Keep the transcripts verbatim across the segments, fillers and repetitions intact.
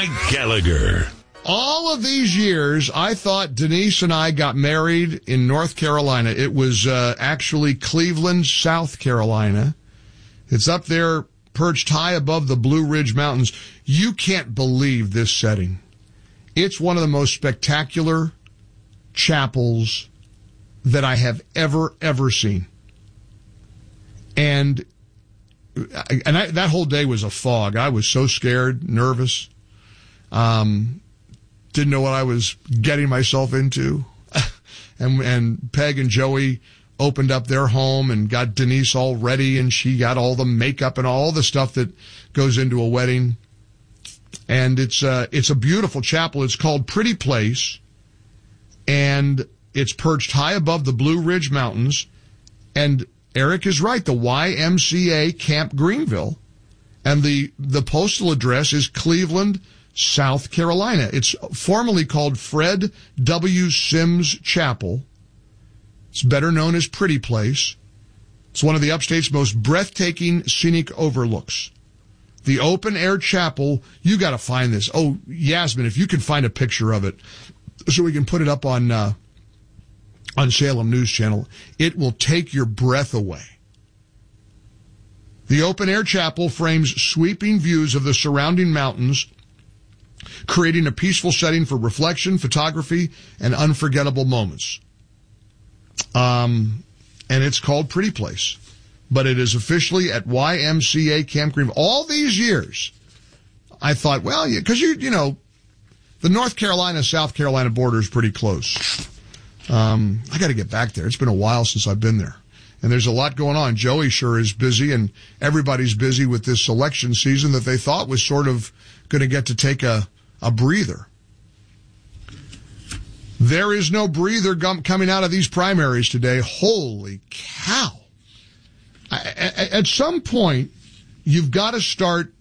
Mike Gallagher. All of these years, I thought Denise and I got married in North Carolina. It was uh, actually Cleveland, South Carolina. It's up there, perched high above the Blue Ridge Mountains. You can't believe this setting. It's one of the most spectacular chapels that I have ever, ever seen. And and I, that whole day was a fog. I was so scared, nervous. Um... Didn't know what I was getting myself into. and and Peg and Joey opened up their home and got Denise all ready, and she got all the makeup and all the stuff that goes into a wedding. And it's uh, it's a beautiful chapel. It's called Pretty Place, and it's perched high above the Blue Ridge Mountains. And Eric is right, the Y M C A Camp Greenville. And the, the postal address is Cleveland, South Carolina. It's formerly called Fred W. Sims Chapel. It's better known as Pretty Place. It's one of the upstate's most breathtaking scenic overlooks. The open-air chapel, you got to find this. Oh, Yasmin, if you can find a picture of it so we can put it up on uh, on Salem News Channel, it will take your breath away. The open-air chapel frames sweeping views of the surrounding mountains, creating a peaceful setting for reflection, photography, and unforgettable moments. Um, and it's called Pretty Place. But it is officially at Y M C A Camp Greenville. All these years, I thought, well, because, you, you know, the North Carolina-South Carolina border is pretty close. Um, I got to get back there. It's been a while since I've been there. And there's a lot going on. Joey sure is busy, and everybody's busy with this election season that they thought was sort of going to get to take a, a breather. There is no breather gum coming out of these primaries today. Holy cow. I, I, at some point, you've got to start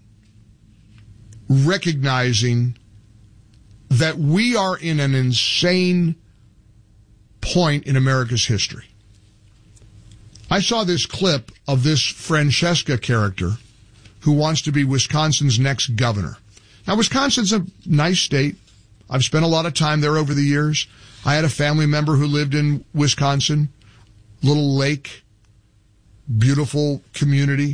recognizing that we are in an insane point in America's history. I saw this clip of this Francesca character who wants to be Wisconsin's next governor. Now, Wisconsin's a nice state. I've spent a lot of time there over the years. I had a family member who lived in Wisconsin, little lake, beautiful community.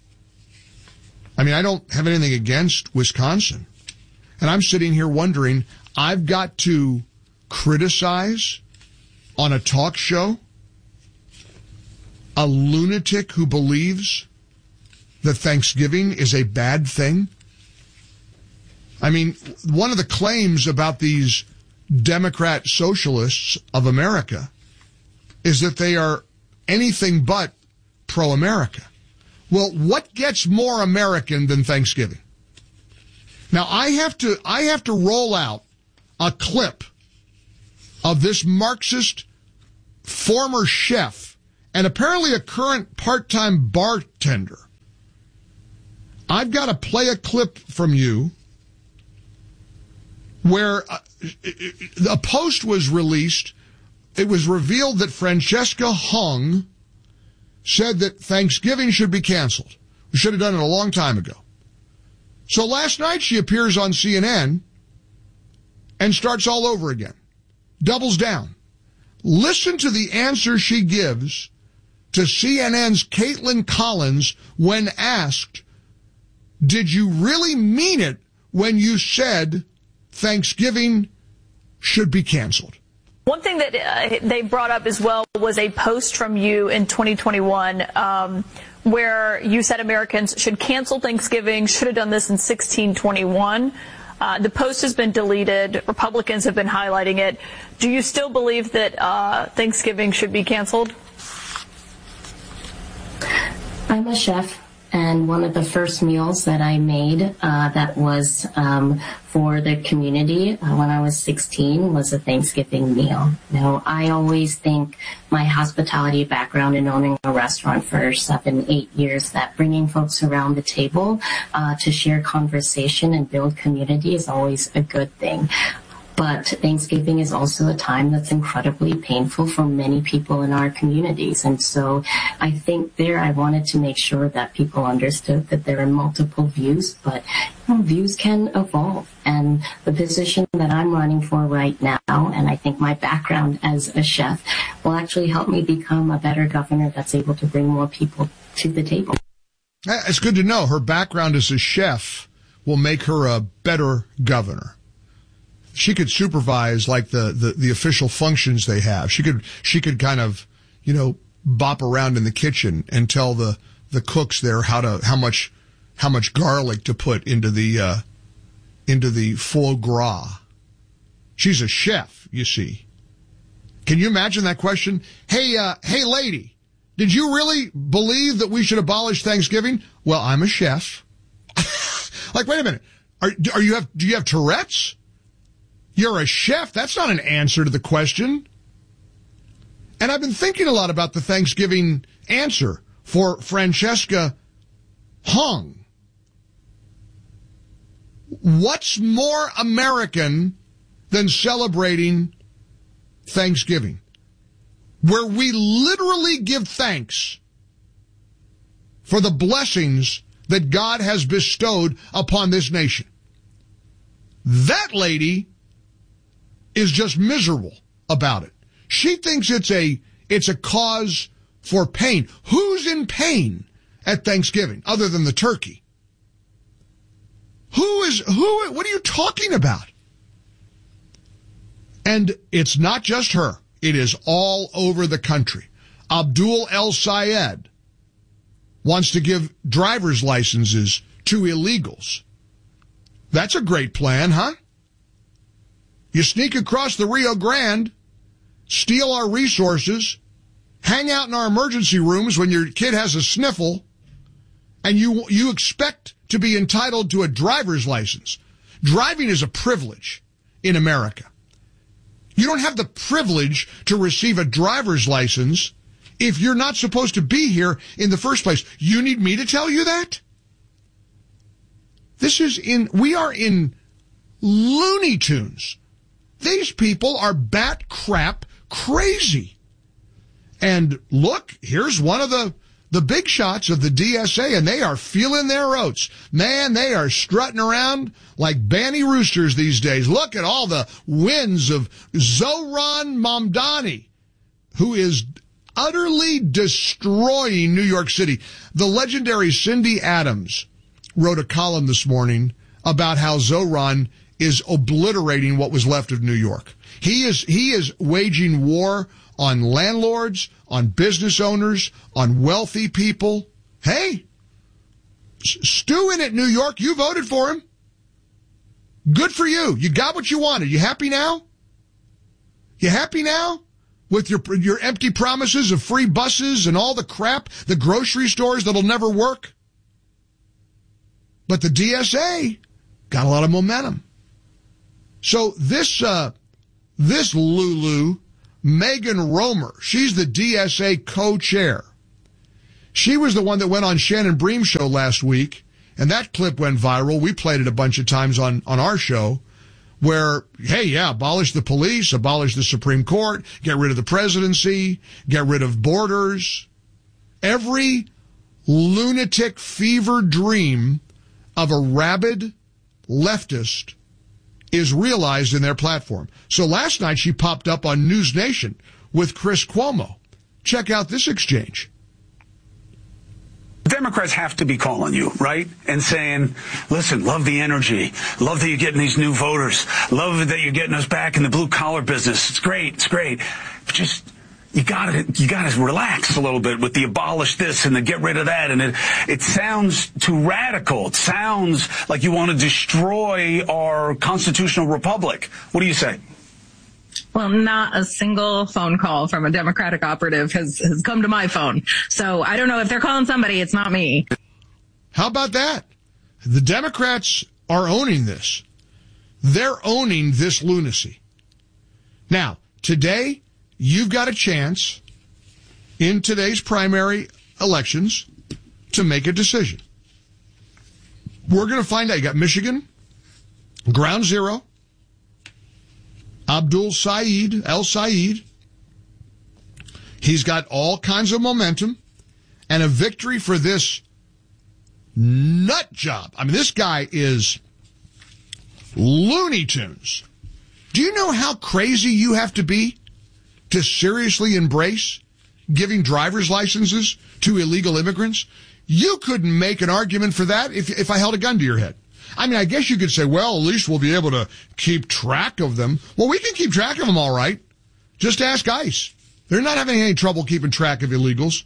I mean, I don't have anything against Wisconsin. And I'm sitting here wondering, I've got to criticize on a talk show a lunatic who believes that Thanksgiving is a bad thing? I mean, one of the claims about these Democrat socialists of America is that they are anything but pro-America. Well, what gets more American than Thanksgiving? Now, I have to, I have to roll out a clip of this Marxist former chef and apparently a current part-time bartender. I've got to play a clip from you where a, a post was released. It was revealed that Francesca Hung said that Thanksgiving should be canceled. We should have done it a long time ago. So last night she appears on C N N and starts all over again. Doubles down. Listen to the answer she gives to C N N's Caitlin Collins when asked, did you really mean it when you said Thanksgiving should be canceled? One thing that uh, they brought up as well was a post from you in twenty twenty-one um, where you said Americans should cancel Thanksgiving, should have done this in sixteen twenty-one. Uh, the post has been deleted. Republicans have been highlighting it. Do you still believe that uh, Thanksgiving should be canceled? I'm a chef, and one of the first meals that I made uh, that was um, for the community uh, when I was sixteen was a Thanksgiving meal. Now, I always think my hospitality background in owning a restaurant for seven, eight years, that bringing folks around the table uh, to share conversation and build community is always a good thing. But Thanksgiving is also a time that's incredibly painful for many people in our communities. And so I think there I wanted to make sure that people understood that there are multiple views, but you know, views can evolve. And the position that I'm running for right now, and I think my background as a chef, will actually help me become a better governor that's able to bring more people to the table. It's good to know her background as a chef will make her a better governor. She could supervise like the, the, the official functions they have. She could, she could kind of, you know, bop around in the kitchen and tell the, the cooks there how to, how much, how much garlic to put into the, uh, into the foie gras. She's a chef, you see. Can you imagine that question? Hey, uh, hey lady, did you really believe that we should abolish Thanksgiving? Well, I'm a chef. Like, wait a minute. Are, are you have, do you have Tourette's? You're a chef. That's not an answer to the question. And I've been thinking a lot about the Thanksgiving answer for Francesca Hung. What's more American than celebrating Thanksgiving, where we literally give thanks for the blessings that God has bestowed upon this nation? That lady is just miserable about it. She thinks it's a it's a cause for pain. Who's in pain at Thanksgiving other than the turkey? Who is who what are you talking about? And it's not just her. It is all over the country. Abdul El Sayed wants to give driver's licenses to illegals. That's a great plan, huh? You sneak across the Rio Grande, steal our resources, hang out in our emergency rooms when your kid has a sniffle, and you you expect to be entitled to a driver's license. Driving is a privilege in America. You don't have the privilege to receive a driver's license if you're not supposed to be here in the first place. You need me to tell you that? This is in, we are in Looney Tunes. These people are bat crap crazy. And look, here's one of the, the big shots of the D S A, and they are feeling their oats. Man, they are strutting around like banny roosters these days. Look at all the wins of Zohran Mamdani, who is utterly destroying New York City. The legendary Cindy Adams wrote a column this morning about how Zohran is obliterating what was left of New York. He is, he is waging war on landlords, on business owners, on wealthy people. Hey, stew in it, New York. You voted for him. Good for you. You got what you wanted. You happy now? You happy now? With your, your empty promises of free buses and all the crap, the grocery stores that'll never work? But the D S A got a lot of momentum. So this, uh, this Lulu, Megan Romer, she's the D S A co-chair. She was the one that went on Shannon Bream's show last week, and that clip went viral. We played it a bunch of times on, on our show, where, hey, yeah, abolish the police, abolish the Supreme Court, get rid of the presidency, get rid of borders. Every lunatic fever dream of a rabid leftist is realized in their platform. So last night she popped up on News Nation with Chris Cuomo. Check out this exchange. Democrats have to be calling you, right? And saying, listen, love the energy. Love that you're getting these new voters. Love that you're getting us back in the blue collar business. It's great. It's great. But just, you gotta, you gotta relax a little bit with the abolish this and the get rid of that. And it, it sounds too radical. It sounds like you want to destroy our constitutional republic. What do you say? Well, not a single phone call from a Democratic operative has, has come to my phone. So I don't know if they're calling somebody. It's not me. How about that? The Democrats are owning this. They're owning this lunacy. Now, today, you've got a chance in today's primary elections to make a decision. We're going to find out. You got Michigan, ground zero. Abdul Saeed, El Saeed. He's got all kinds of momentum and a victory for this nut job. I mean, this guy is Looney Tunes. Do you know how crazy you have to be to seriously embrace giving driver's licenses to illegal immigrants? You couldn't make an argument for that if, if I held a gun to your head. I mean, I guess you could say, well, at least we'll be able to keep track of them. Well, we can keep track of them all right. Just ask ICE. They're not having any trouble keeping track of illegals.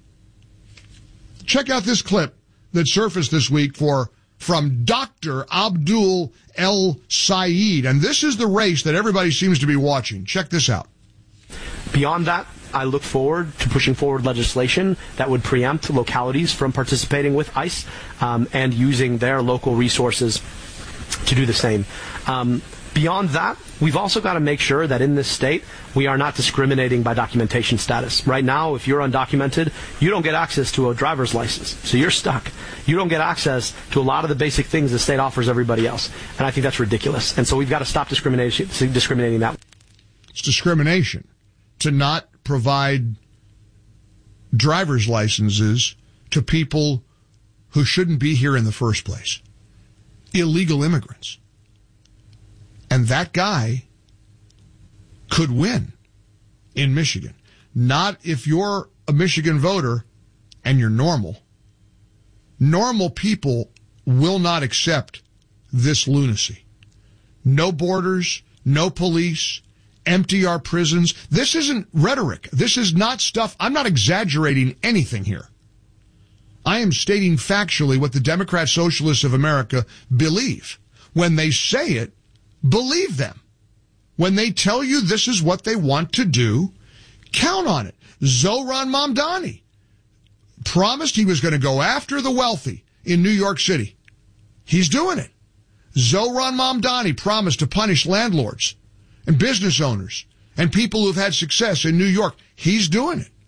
Check out this clip that surfaced this week for from Doctor Abdul El Saeed. And this is the race that everybody seems to be watching. Check this out. Beyond that, I look forward to pushing forward legislation that would preempt localities from participating with ICE um, and using their local resources to do the same. Um, beyond that, we've also got to make sure that in this state, we are not discriminating by documentation status. Right now, if you're undocumented, you don't get access to a driver's license. So you're stuck. You don't get access to a lot of the basic things the state offers everybody else. And I think that's ridiculous. And so we've got to stop discrimination, discriminating that way. It's discrimination to not provide driver's licenses to people who shouldn't be here in the first place. Illegal immigrants. And that guy could win in Michigan. Not if you're a Michigan voter and you're normal. Normal people will not accept this lunacy. No borders, no police, empty our prisons. This isn't rhetoric. This is not stuff. I'm not exaggerating anything here. I am stating factually what the Democrat Socialists of America believe. When they say it, believe them. When they tell you this is what they want to do, count on it. Zohran Mamdani promised he was going to go after the wealthy in New York City. He's doing it. Zohran Mamdani promised to punish landlords and business owners and people who've had success in New York. He's doing it.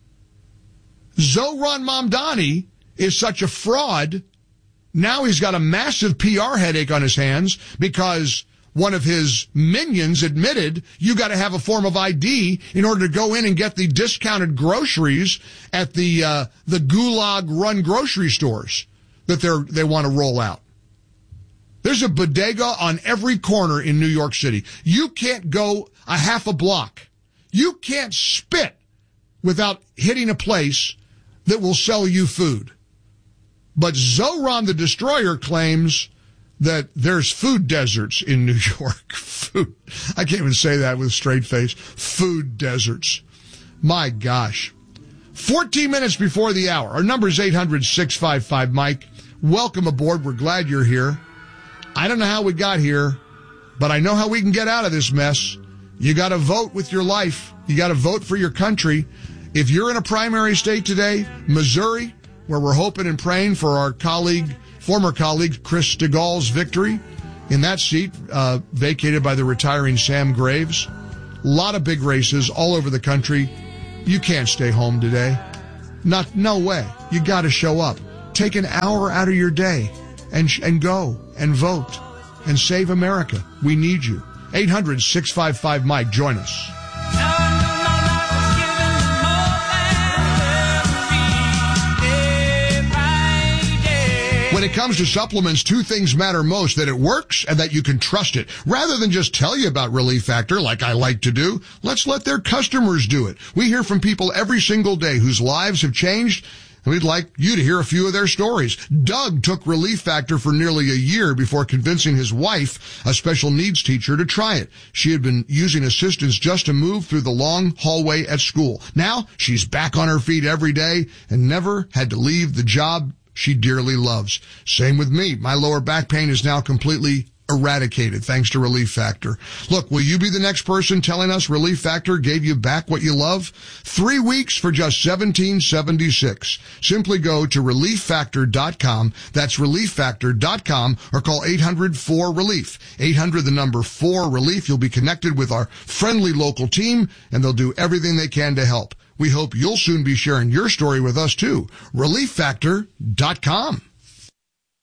Zohran Mamdani is such a fraud. Now he's got a massive P R headache on his hands because one of his minions admitted you got to have a form of I D in order to go in and get the discounted groceries at the uh, the Gulag-run grocery stores that they're they want to roll out. There's a bodega on every corner in New York City. You can't go a half a block. You can't spit without hitting a place that will sell you food. But Zohran the Destroyer claims that there's food deserts in New York. Food. I can't even say that with a straight face. Food deserts. My gosh. fourteen minutes before the hour. Our number is eight hundred, six five five, Mike. Welcome aboard. We're glad you're here. I don't know how we got here, but I know how we can get out of this mess. You got to vote with your life. You got to vote for your country. If you're in a primary state today, Missouri, where we're hoping and praying for our colleague, former colleague, Chris Stigall's victory in that seat, uh, vacated by the retiring Sam Graves. A lot of big races all over the country. You can't stay home today. Not, no way. You got to show up. Take an hour out of your day and, and go and vote and save America. We need you. eight hundred, six five five, Mike. Join us. When it comes to supplements, two things matter most: that it works and that you can trust it. Rather than just tell you about Relief Factor like I like to do, let's let their customers do it. We hear from people every single day whose lives have changed, and we'd like you to hear a few of their stories. Doug took Relief Factor for nearly a year before convincing his wife, a special needs teacher, to try it. She had been using assistance just to move through the long hallway at school. Now she's back on her feet every day and never had to leave the job she dearly loves. Same with me. My lower back pain is now completely eradicated thanks to Relief Factor. Look, will you be the next person telling us Relief Factor gave you back what you love? Three weeks for just seventeen seventy-six. Simply go to relief factor dot com. That's relief factor dot com, or call eight hundred, four, relief. eight hundred, the number four, relief. You'll be connected with our friendly local team, and they'll do everything they can to help. We hope you'll soon be sharing your story with us too. relief factor dot com.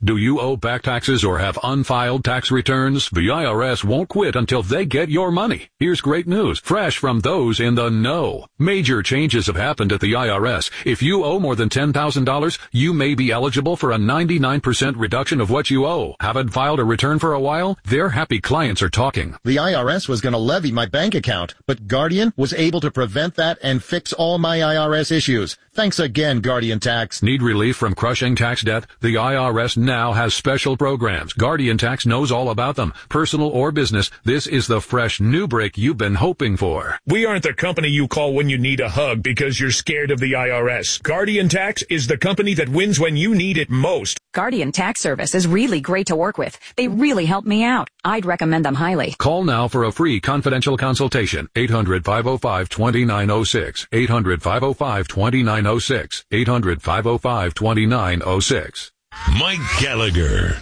Do you owe back taxes or have unfiled tax returns? The I R S won't quit until they get your money. Here's great news, fresh from those in the know. Major changes have happened at the I R S. If you owe more than ten thousand dollars, you may be eligible for a ninety-nine percent reduction of what you owe. Haven't filed a return for a while? Their happy clients are talking. The I R S was going to levy my bank account, but Guardian was able to prevent that and fix all my I R S issues. Thanks again, Guardian Tax. Need relief from crushing tax debt? The I R S now has special programs. Guardian Tax knows all about them. Personal or business, this is the fresh new break you've been hoping for. We aren't the company you call when you need a hug because you're scared of the I R S. Guardian Tax is the company that wins when you need it most. Guardian Tax Service is really great to work with. They really helped me out. I'd recommend them highly. Call now for a free confidential consultation. eight hundred, five oh five, two nine oh six. eight hundred, five oh five, two nine oh six. eight hundred, five oh five, two nine oh six. Mike Gallagher.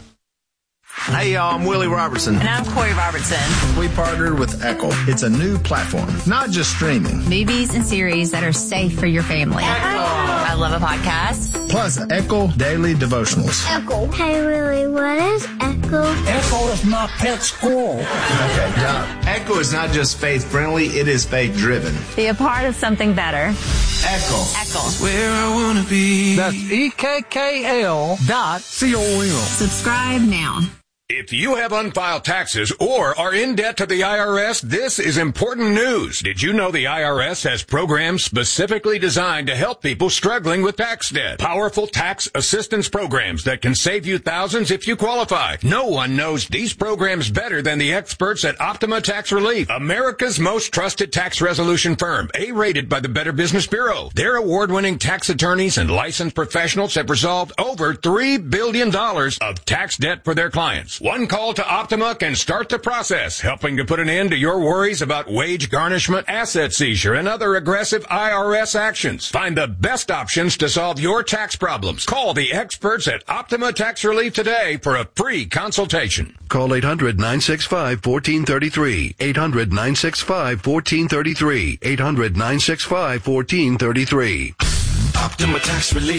Hey, y'all, I'm Willie Robertson. And I'm Corey Robertson. We partnered with Echo. It's a new platform, not just streaming. Movies and series that are safe for your family. Echo. I love a podcast. Plus, Echo Daily Devotionals. Echo. Hey, Willie, what is Echo? Echo is my pet squirrel. Okay, now, Echo is not just faith-friendly, it is faith-driven. Be a part of something better. Echo. Echo. Where I want to be. That's E K K L dot C O M. Subscribe now. If you have unfiled taxes or are in debt to the I R S, this is important news. Did you know the I R S has programs specifically designed to help people struggling with tax debt? Powerful tax assistance programs that can save you thousands if you qualify. No one knows these programs better than the experts at Optima Tax Relief, America's most trusted tax resolution firm, A-rated by the Better Business Bureau. Their award-winning tax attorneys and licensed professionals have resolved over three billion dollars of tax debt for their clients. One call to Optima can start the process, helping to put an end to your worries about wage garnishment, asset seizure, and other aggressive I R S actions. Find the best options to solve your tax problems. Call the experts at Optima Tax Relief today for a free consultation. Call eight hundred, nine six five, one four three three. eight hundred, nine six five, one four three three. eight hundred, nine six five, one four three three. Optima Tax Relief.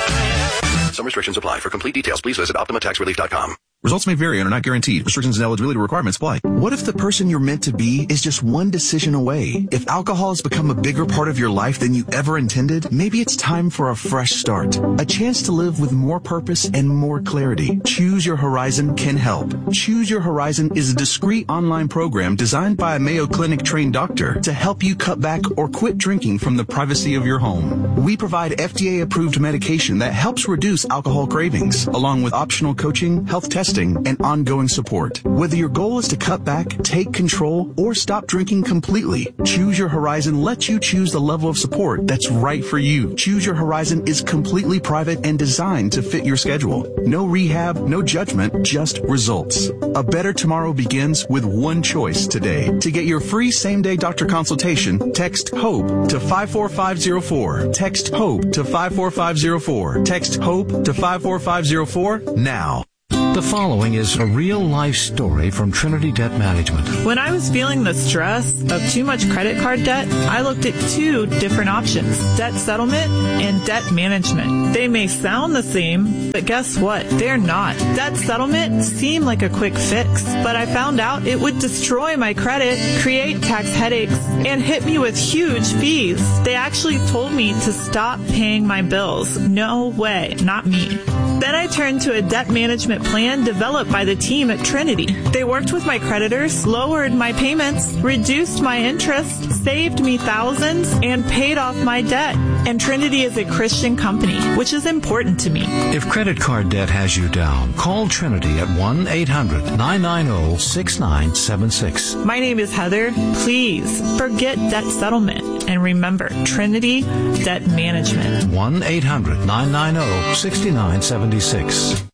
Some restrictions apply. For complete details, please visit optima tax relief dot com. Results may vary and are not guaranteed. Restrictions and eligibility requirements apply. What if the person you're meant to be is just one decision away? If alcohol has become a bigger part of your life than you ever intended, maybe it's time for a fresh start. A chance to live with more purpose and more clarity. Choose Your Horizon can help. Choose Your Horizon is a discreet online program designed by a Mayo Clinic trained doctor to help you cut back or quit drinking from the privacy of your home. We provide F D A-approved medication that helps reduce alcohol cravings, along with optional coaching, health testing, and ongoing support. Whether your goal is to cut back, take control, or stop drinking completely, Choose Your Horizon lets you choose the level of support that's right for you. Choose Your Horizon is completely private and designed to fit your schedule. No rehab, no judgment, just results. A better tomorrow begins with one choice today. To get your free same-day doctor consultation, text HOPE to five four five zero four. Text HOPE to five four five zero four. Text HOPE to five four five zero four now. The following is a real-life story from Trinity Debt Management. When I was feeling the stress of too much credit card debt, I looked at two different options, debt settlement and debt management. They may sound the same, but guess what? They're not. Debt settlement seemed like a quick fix, but I found out it would destroy my credit, create tax headaches, and hit me with huge fees. They actually told me to stop paying my bills. No way, not me. Then I turned to a debt management plan developed by the team at Trinity. They worked with my creditors, lowered my payments, reduced my interest, saved me thousands, and paid off my debt. And Trinity is a Christian company, which is important to me. If credit card debt has you down, call Trinity at one eight hundred, nine nine zero, six nine seven six. My name is Heather. Please forget debt settlement and remember Trinity Debt Management. one eight hundred, nine nine zero, six nine seven six.